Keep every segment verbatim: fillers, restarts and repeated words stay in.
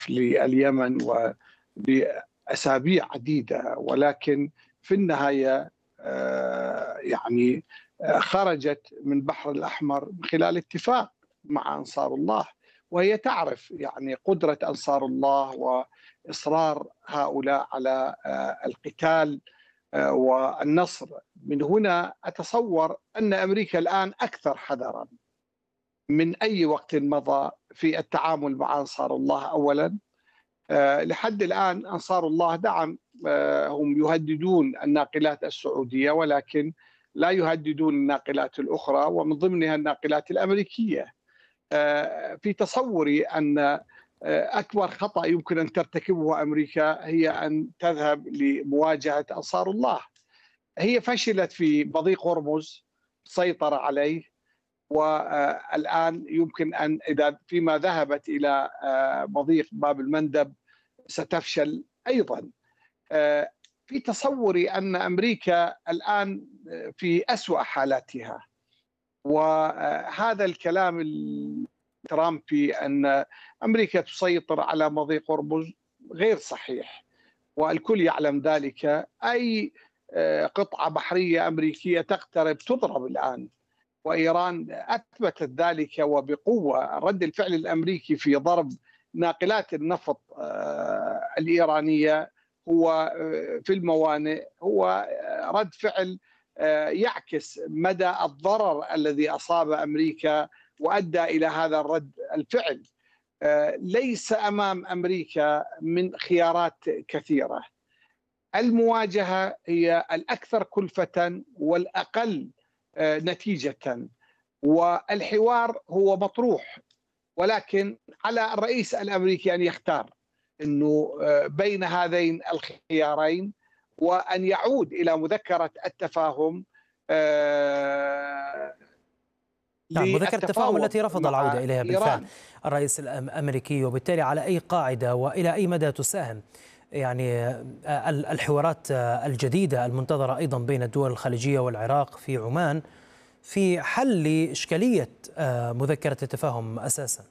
لليمن ولأسابيع عديدة، ولكن في النهاية آه، يعني آه، خرجت من البحر الأحمر من خلال اتفاق مع أنصار الله، وهي تعرف يعني قدرة أنصار الله وإصرار هؤلاء على آه، القتال آه، والنصر. من هنا أتصور أن أمريكا الآن أكثر حذرا من أي وقت مضى في التعامل مع أنصار الله. أولا آه، لحد الآن أنصار الله دعم آه، هم يهددون الناقلات السعودية، ولكن لا يهددون الناقلات الأخرى ومن ضمنها الناقلات الأمريكية. آه، في تصوري أن آه، أكبر خطأ يمكن أن ترتكبه أمريكا هي أن تذهب لمواجهة أنصار الله. هي فشلت في مضيق هرمز، سيطر عليه، والآن يمكن أن إذا فيما ذهبت إلى مضيق باب المندب ستفشل أيضا. في تصوري أن أمريكا الآن في أسوأ حالاتها، وهذا الكلام الترامبي أن أمريكا تسيطر على مضيق هرمز غير صحيح، والكل يعلم ذلك. أي قطعة بحرية أمريكية تقترب تضرب الآن، وإيران أثبتت ذلك وبقوة. رد الفعل الأمريكي في ضرب ناقلات النفط الإيرانية هو في الموانئ هو رد فعل يعكس مدى الضرر الذي أصاب أمريكا وأدى إلى هذا الرد الفعل. ليس أمام أمريكا من خيارات كثيرة. المواجهة هي الأكثر كلفة والأقل نتيجة، والحوار هو مطروح، ولكن على الرئيس الأمريكي أن يختار أنه بين هذين الخيارين وأن يعود إلى مذكرة التفاهم. نعم، مذكرة التفاهم التي رفض العودة إليها بالفعل الرئيس الأمريكي، وبالتالي على أي قاعدة وإلى أي مدى تساهم يعني الحوارات الجديدة المنتظرة أيضا بين الدول الخليجية والعراق في عمان في حل إشكالية مذكرة التفاهم أساسا؟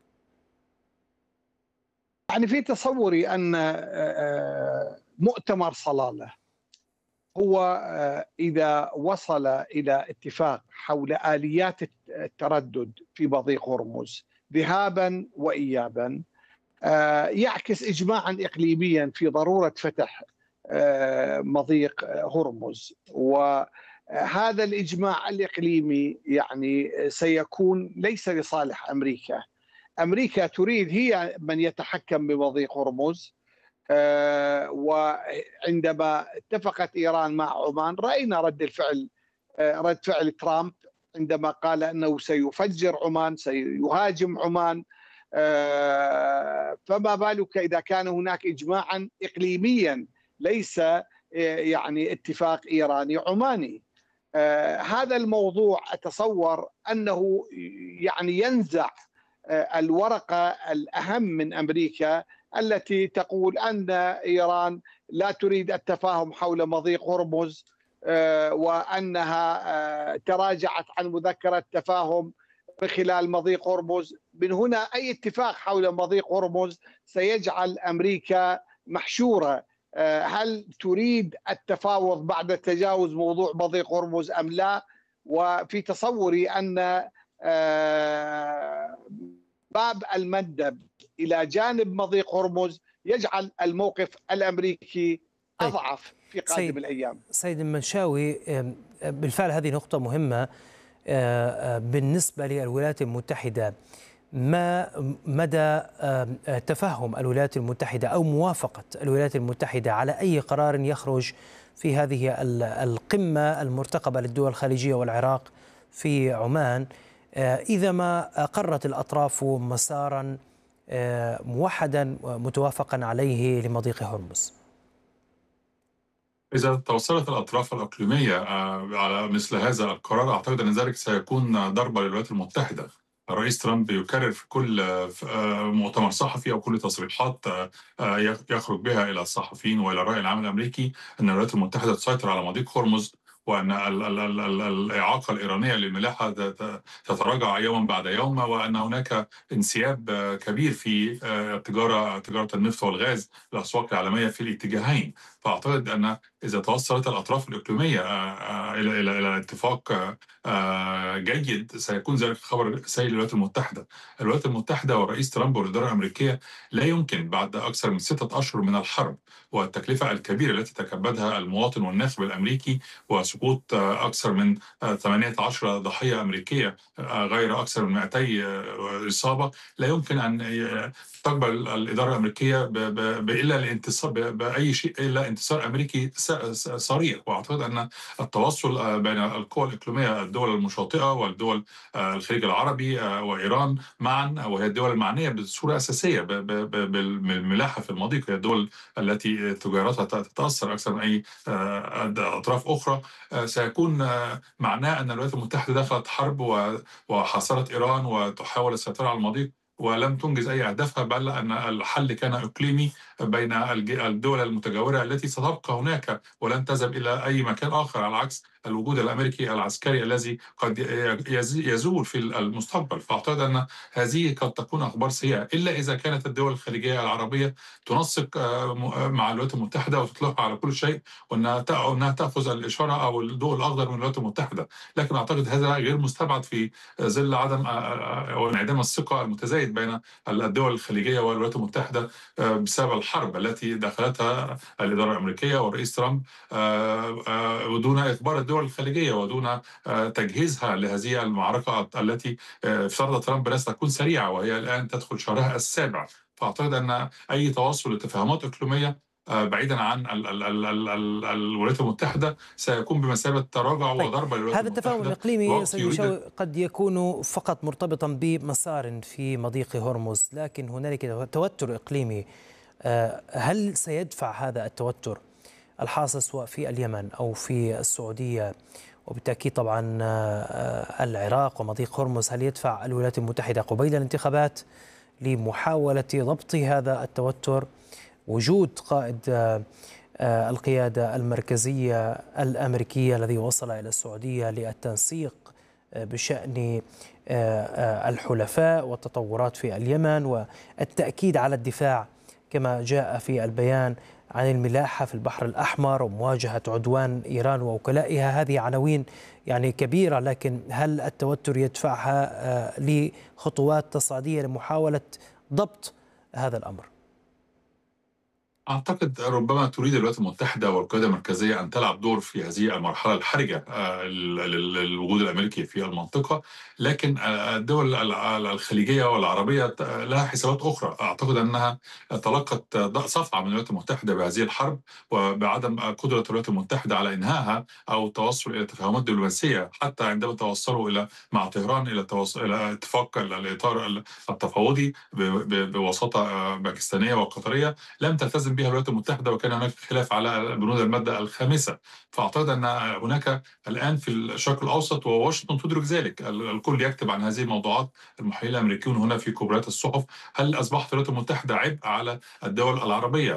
يعني في تصوري أن مؤتمر صلالة هو إذا وصل إلى اتفاق حول آليات التردد في مضيق هرمز ذهابا وإيابا يعكس إجماعا إقليميا في ضرورة فتح مضيق هرمز، وهذا الإجماع الإقليمي يعني سيكون ليس لصالح أمريكا. أمريكا تريد هي من يتحكم بمضيق هرمز، وعندما اتفقت إيران مع عمان رأينا رد الفعل رد فعل ترامب عندما قال أنه سيفجر عمان، سيهاجم عمان. فما بالك إذا كان هناك إجماعا إقليميا ليس يعني اتفاق إيراني عماني. هذا الموضوع أتصور أنه يعني ينزع الورقة الأهم من أمريكا التي تقول أن إيران لا تريد التفاهم حول مضيق هرمز، وأنها تراجعت عن مذكرة التفاهم من خلال مضيق هرمز. من هنا أي اتفاق حول مضيق هرمز سيجعل أمريكا محشورة. هل تريد التفاوض بعد تجاوز موضوع مضيق هرمز أم لا؟ وفي تصوري أن باب المندب إلى جانب مضيق هرمز يجعل الموقف الأمريكي أضعف في قادم سيد الأيام. سيد المنشاوي، بالفعل هذه نقطة مهمة بالنسبة للولايات المتحدة. ما مدى تفهم الولايات المتحدة أو موافقة الولايات المتحدة على أي قرار يخرج في هذه القمة المرتقبة للدول الخليجية والعراق في عمان، إذا ما قررت الأطراف مسارا موحدا متوافقا عليه لمضيق هرمز؟ إذا توصلت الأطراف الإقليمية على مثل هذا القرار، أعتقد أن ذلك سيكون ضربة للولايات المتحدة. الرئيس ترامب يكرر في كل مؤتمر صحفي أو كل تصريحات يخرج بها إلى الصحفيين وإلى الرأي العام الأمريكي أن الولايات المتحدة تسيطر على مضيق هرمز، وأن الإعاقة الإيرانية للملاحة تتراجع يوما بعد يوم، وأن هناك انسياب كبير في تجارة تجارة النفط والغاز الأسواق العالمية في الاتجاهين. فأعتقد أن إذا توصلت الأطراف الإقليمية إلى إلى إلى اتفاق جيد سيكون ذلك خبر سيء للولايات المتحدة. الولايات المتحدة والرئيس ترامب والإدارة الأمريكية لا يمكن بعد أكثر من ستة أشهر من الحرب والتكلفة الكبيرة التي تكبدها المواطن والناخب الأمريكي وسقوط أكثر من ثمانية عشر ضحية أمريكية غير أكثر من مئتي إصابة، لا يمكن أن تقبل الإدارة الأمريكية إلا الانتصار بأي شيء إلا انتصار أمريكي صريح. وأعتقد أن التواصل بين القوى الإقليمية الدول المشاطئة والدول الخليج العربي وإيران معا، وهي الدول المعنية بصورة أساسية بالملاحة في المضيق، هي الدول التي تجارتها تتأثر أكثر من أي أطراف أخرى، سيكون معناه أن الولايات المتحدة دخلت حرب وحاصرت إيران وتحاول السيطرة على المضيق ولم تنجز أي أهدافها، بل أن الحل كان إقليمي بين الدول المتجاورة التي ستبقى هناك ولن تذهب إلى أي مكان آخر، على عكس الوجود الأمريكي العسكري الذي قد يزول في المستقبل. فأعتقد أن هذه قد تكون أخبار سيئة، إلا إذا كانت الدول الخليجية العربية تنسق مع الولايات المتحدة وتطلق على كل شيء، وأنها تأخذ الإشارة أو الضوء الأخضر من الولايات المتحدة. لكن أعتقد هذا غير مستبعد في ظل عدم أو انعدام الثقة المتزايد بين الدول الخليجية والولايات المتحدة بسبب الحرب التي دخلتها الإدارة الأمريكية والرئيس ترامب ودون إخبار الدول الخليجية ودون تجهيزها لهذه المعركة التي افترض ترامب أنها ستكون سريعة وهي الآن تدخل شهرها السابع. فأعتقد أن أي تواصل لتفاهمات إقليمية بعيدا عن الولايات المتحدة سيكون بمثابة تراجع طيب. وضربة للولايات هذا التفاهم الإقليمي سيشاو قد يكون فقط مرتبطا بمسار في مضيق هرمز، لكن هنالك توتر إقليمي. هل سيدفع هذا التوتر الحاصل سواء في اليمن أو في السعودية وبالتأكيد طبعا العراق ومضيق هرمز، هل يدفع الولايات المتحدة قبيل الانتخابات لمحاولة ضبط هذا التوتر؟ وجود قائد القيادة المركزية الأمريكية الذي وصل إلى السعودية للتنسيق بشأن الحلفاء والتطورات في اليمن والتأكيد على الدفاع كما جاء في البيان عن الملاحة في البحر الأحمر ومواجهة عدوان إيران ووكلائها. هذه عناوين يعني كبيرة، لكن هل التوتر يدفعها لخطوات تصاعدية لمحاولة ضبط هذا الأمر؟ أعتقد ربما تريد الولايات المتحدة والقيادة المركزية أن تلعب دور في هذه المرحلة الحرجة للوجود الأمريكي في المنطقة، لكن الدول الخليجية والعربية لها حسابات أخرى. أعتقد أنها تلقت صفعة من الولايات المتحدة بهذه الحرب وبعدم قدرة الولايات المتحدة على إنهائها أو التوصل إلى تفاهمات دبلوماسية، حتى عندما توصلوا إلى مع طهران إلى إلى اتفاق الإطار التفاوضي بوساطة باكستانية وقطرية لم تلتزم بها الولايات المتحدة، وكان هناك خلاف على بنود المادة الخامسة. فأعتقد أن هناك الآن في الشرق الأوسط وواشنطن تدرك ذلك، الكل يكتب عن هذه الموضوعات، المحللين الأمريكيون هنا في كبريات الصحف. هل أصبحت الولايات المتحدة عبء على الدول العربية؟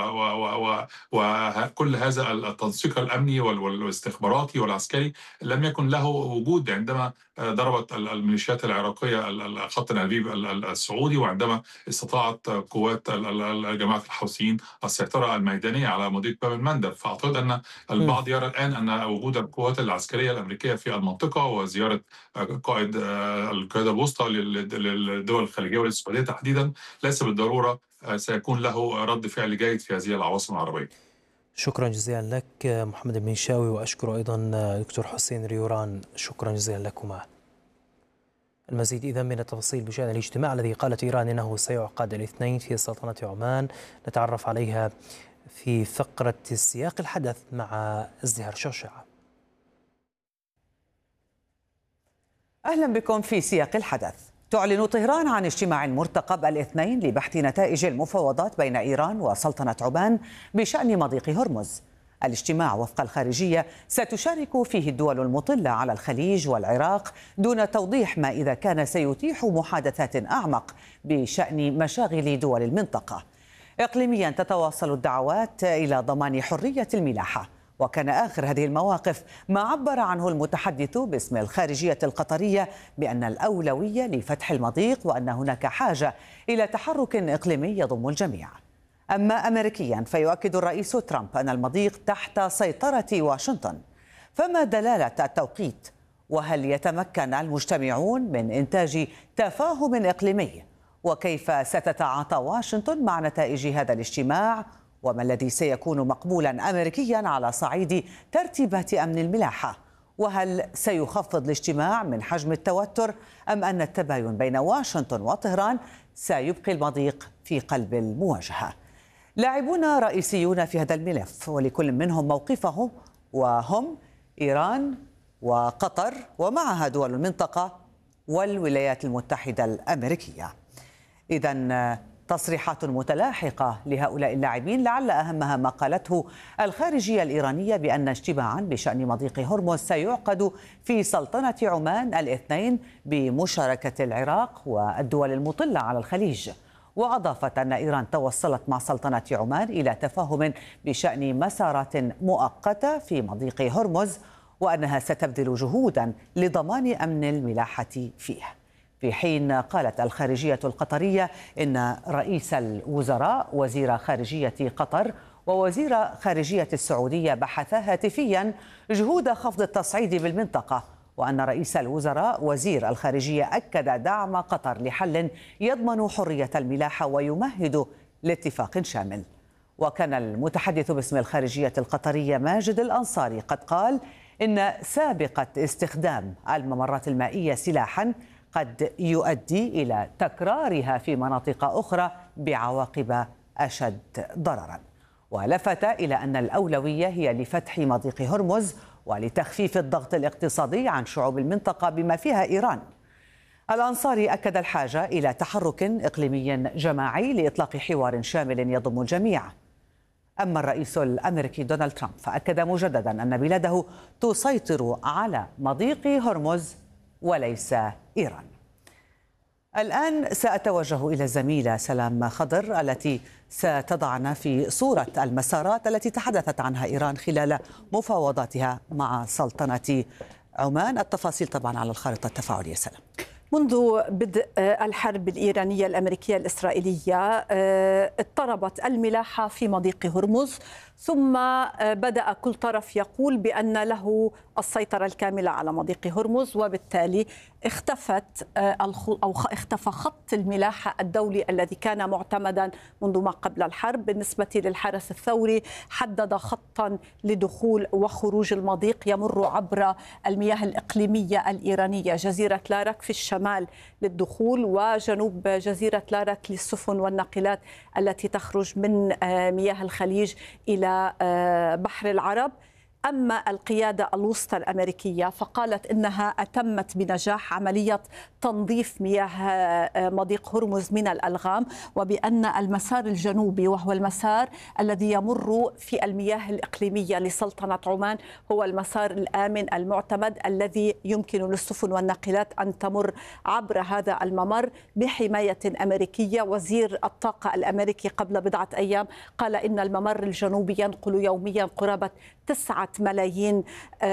وكل هذا التنسيق الأمني والاستخباراتي والعسكري لم يكن له وجود عندما ضربت الميليشيات العراقية خط أبيب السعودي، وعندما استطاعت قوات جماعة الحوثيين السيطرة الميدانية على مضيق باب المندب. فأعتقد أن البعض يرى الآن أن وجود القوات العسكرية الأمريكية في المنطقة وزيارة قائد القيادة الوسطى للدول الخليجية وللسعودية تحديدا ليس بالضرورة سيكون له رد فعل جيد في هذه العواصم العربية. شكرا جزيلا لك محمد المنشاوي، وأشكر أيضا دكتور حسين ريوران، شكرا جزيلا لكما. المزيد إذن من التفاصيل بشأن الاجتماع الذي قالت إيران إنه سيعقد الاثنين في سلطنة عمان نتعرف عليها في فقرة سياق الحدث مع ازدهار شوشعة. أهلا بكم في سياق الحدث. تعلن طهران عن اجتماع مرتقب الاثنين لبحث نتائج المفاوضات بين إيران وسلطنة عمان بشأن مضيق هرمز. الاجتماع وفق الخارجية ستشارك فيه الدول المطلة على الخليج والعراق دون توضيح ما إذا كان سيتيح محادثات أعمق بشأن مشاغل دول المنطقة. إقليميا تتواصل الدعوات إلى ضمان حرية الملاحة وكان آخر هذه المواقف ما عبر عنه المتحدث باسم الخارجية القطرية بأن الأولوية لفتح المضيق وأن هناك حاجة إلى تحرك إقليمي يضم الجميع. أما أمريكيا فيؤكد الرئيس ترامب أن المضيق تحت سيطرة واشنطن. فما دلالة التوقيت؟ وهل يتمكن المجتمعون من إنتاج تفاهم إقليمي؟ وكيف ستتعاطى واشنطن مع نتائج هذا الاجتماع؟ وما الذي سيكون مقبولا أمريكيا على صعيد ترتيبات أمن الملاحة؟ وهل سيخفض الاجتماع من حجم التوتر أم أن التباين بين واشنطن وطهران سيبقي المضيق في قلب المواجهة؟ لاعبون رئيسيون في هذا الملف ولكل منهم موقفهم، وهم إيران وقطر ومعها دول المنطقة والولايات المتحدة الأمريكية. إذن تصريحات متلاحقة لهؤلاء اللاعبين، لعل أهمها ما قالته الخارجية الإيرانية بأن اجتماعا بشأن مضيق هرمز سيعقد في سلطنة عمان الاثنين بمشاركة العراق والدول المطلة على الخليج. وأضافت أن إيران توصلت مع سلطنة عمان إلى تفاهم بشأن مسارات مؤقتة في مضيق هرمز، وأنها ستبذل جهودا لضمان أمن الملاحة فيه. في حين قالت الخارجية القطرية إن رئيس الوزراء وزير خارجية قطر ووزير خارجية السعودية بحثا هاتفيا جهود خفض التصعيد بالمنطقة، وأن رئيس الوزراء وزير الخارجية أكد دعم قطر لحل يضمن حرية الملاحة ويمهد لاتفاق شامل. وكان المتحدث باسم الخارجية القطرية ماجد الأنصاري قد قال إن سابقة استخدام الممرات المائية سلاحا قد يؤدي إلى تكرارها في مناطق أخرى بعواقب أشد ضررا. ولفت إلى أن الأولوية هي لفتح مضيق هرمز ولتخفيف الضغط الاقتصادي عن شعوب المنطقة بما فيها إيران. الأنصاري أكد الحاجة إلى تحرك إقليمي جماعي لإطلاق حوار شامل يضم الجميع. أما الرئيس الأمريكي دونالد ترامب فأكد مجددا أن بلاده تسيطر على مضيق هرمز وليس إيران. الآن سأتوجه إلى الزميلة سلام خضر التي ستضعنا في صورة المسارات التي تحدثت عنها إيران خلال مفاوضاتها مع سلطنة عمان. التفاصيل طبعا على الخارطة التفاعلية. سلام. منذ بدء الحرب الإيرانية الأمريكية الإسرائيلية اضطربت الملاحة في مضيق هرمز، ثم بدأ كل طرف يقول بأن له السيطرة الكاملة على مضيق هرمز، وبالتالي اختفت أو اختفى خط الملاحة الدولي الذي كان معتمدا منذ ما قبل الحرب. بالنسبة للحرس الثوري حدد خطا لدخول وخروج المضيق يمر عبر المياه الإقليمية الإيرانية، جزيرة لارك في الشمال للدخول وجنوب جزيرة لارك للسفن والناقلات التي تخرج من مياه الخليج إلى بحر العرب. أما القيادة الوسطى الأمريكية فقالت إنها أتمت بنجاح عملية تنظيف مياه مضيق هرمز من الألغام، وبأن المسار الجنوبي وهو المسار الذي يمر في المياه الإقليمية لسلطنة عمان هو المسار الآمن المعتمد الذي يمكن للسفن والناقلات أن تمر عبر هذا الممر بحماية أمريكية. وزير الطاقة الأمريكي قبل بضعة أيام قال إن الممر الجنوبي ينقل يوميا قرابة تسعة ملايين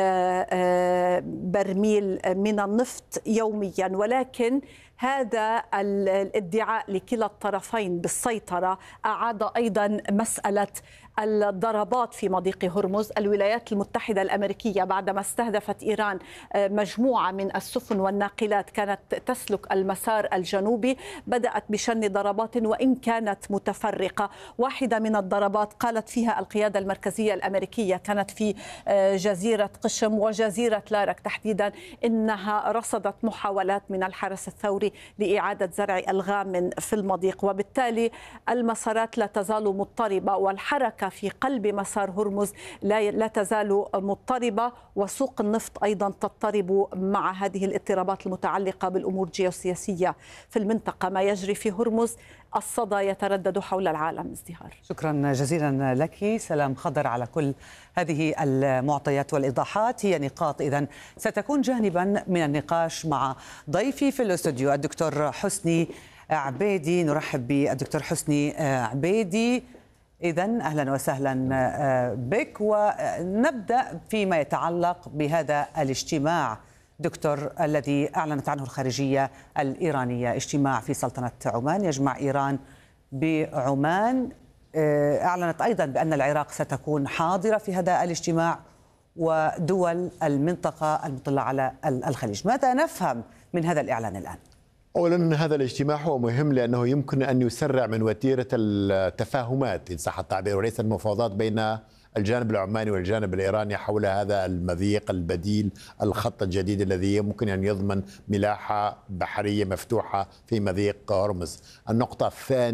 برميل من النفط يوميا، ولكن هذا الادعاء لكلا الطرفين بالسيطرة أعاد أيضا مسألة الضربات في مضيق هرمز. الولايات المتحدة الأمريكية بعدما استهدفت إيران مجموعة من السفن والناقلات كانت تسلك المسار الجنوبي بدأت بشن ضربات وإن كانت متفرقة. واحدة من الضربات قالت فيها القيادة المركزية الأمريكية كانت في جزيرة قشم وجزيرة لارك تحديدا، إنها رصدت محاولات من الحرس الثوري لإعادة زرع ألغام في المضيق، وبالتالي المسارات لا تزال مضطربة والحركة في قلب مسار هرمز لا, لا تزال مضطربة، وسوق النفط أيضا تضطرب مع هذه الاضطرابات المتعلقة بالأمور الجيوسياسية في المنطقة. ما يجري في هرمز الصدى يتردد حول العالم. ازدهار. شكرا جزيلا لك سلام خضر على كل هذه المعطيات والإيضاحات. هي نقاط إذن ستكون جانبا من النقاش مع ضيفي في الاستوديو الدكتور حسني عبيدي. نرحب بالدكتور حسني عبيدي. إذن أهلا وسهلا بك، ونبدأ فيما يتعلق بهذا الاجتماع دكتور الذي أعلنت عنه الخارجية الإيرانية، اجتماع في سلطنة عمان يجمع إيران بعمان. أعلنت أيضا بأن العراق ستكون حاضرة في هذا الاجتماع ودول المنطقة المطلة على الخليج. ماذا نفهم من هذا الإعلان الآن؟ أولا هذا الاجتماع هو مهم لأنه يمكن أن يسرع من وتيرة التفاهمات إن صح التعبير، وليس المفاوضات بين الجانب العماني والجانب الإيراني حول هذا المضيق البديل، الخط الجديد الذي يمكن أن يضمن ملاحة بحرية مفتوحة في مضيق هرمز. النقطة الثانية